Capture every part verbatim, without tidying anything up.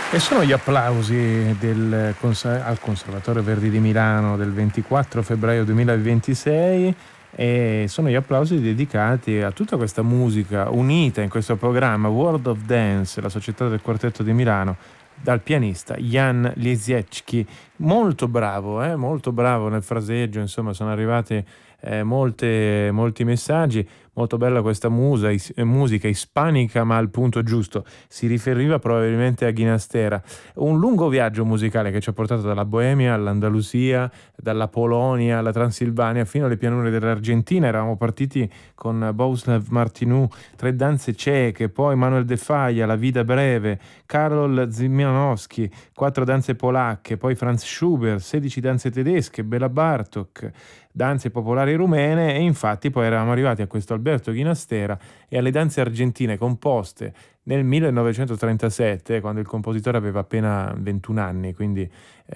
E sono gli applausi del consa- al Conservatorio Verdi di Milano del ventiquattro febbraio duemilaventisei, e sono gli applausi dedicati a tutta questa musica unita in questo programma World of Dance, la società del quartetto di Milano, dal pianista Jan Lisiecki. Molto bravo, eh? Molto bravo nel fraseggio, insomma sono arrivati eh, molte, molti messaggi. Molto bella questa musa, is- eh, musica ispanica ma al punto giusto. Si riferiva probabilmente a Ginastera. Un lungo viaggio musicale che ci ha portato dalla Boemia all'Andalusia, dalla Polonia alla Transilvania fino alle pianure dell'Argentina. Eravamo partiti con Bohuslav Martinu, Tre danze ceche, poi Manuel De Falla, La vita breve, Karol Szymanowski, Quattro danze polacche, poi Franz Schubert, sedici danze tedesche, Bela Bartok, danze popolari rumene, e infatti poi eravamo arrivati a questo Alberto Ginastera e alle danze argentine composte nel millenovecentotrentasette, quando il compositore aveva appena ventuno anni, quindi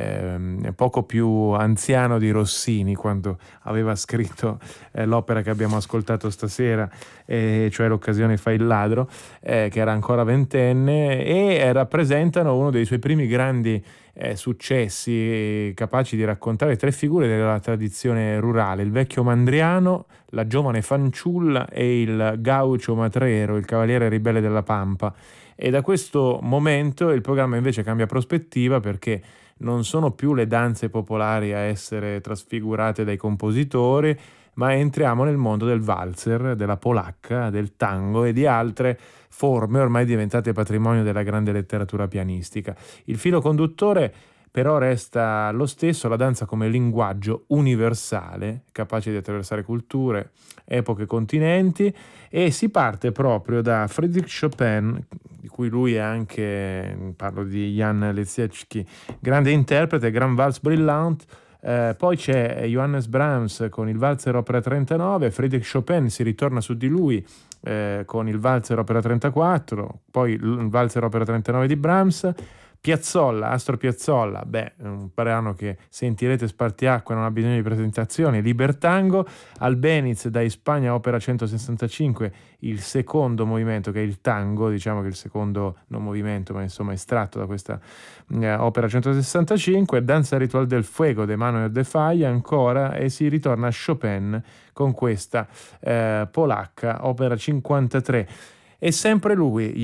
ehm, poco più anziano di Rossini quando aveva scritto eh, l'opera che abbiamo ascoltato stasera, eh, cioè L'occasione fa il ladro, eh, che era ancora ventenne, e rappresentano uno dei suoi primi grandi eh, successi, eh, capaci di raccontare tre figure della tradizione rurale: il vecchio mandriano, la giovane fanciulla e il gaucho matrero, il cavaliere ribelle della Pampa. E da questo momento il programma invece cambia prospettiva, perché non sono più le danze popolari a essere trasfigurate dai compositori, ma entriamo nel mondo del valzer, della polacca, del tango e di altre forme ormai diventate patrimonio della grande letteratura pianistica. Il filo conduttore però resta lo stesso: la danza come linguaggio universale, capace di attraversare culture, epoche, continenti, e si parte proprio da Friedrich Chopin, di cui lui è anche, parlo di Jan Lisiecki, grande interprete, Grand Vals Brillant. Eh, poi c'è Johannes Brahms con il Valzer Opera trentanove, Friedrich Chopin si ritorna su di lui eh, con il Valzer Opera trentaquattro, poi il Valzer Opera trentanove di Brahms. Piazzolla, Astor Piazzolla, beh, un brano che sentirete spartiacque, non ha bisogno di presentazioni, Libertango. Albeniz da Spagna, opera centosessantacinque, il secondo movimento, che è il tango, diciamo che il secondo non movimento, ma insomma estratto da questa eh, opera centosessantacinque. Danza ritual del fuego di Manuel De Falla ancora, e si ritorna a Chopin con questa eh, polacca, opera cinquantatré. E sempre lui,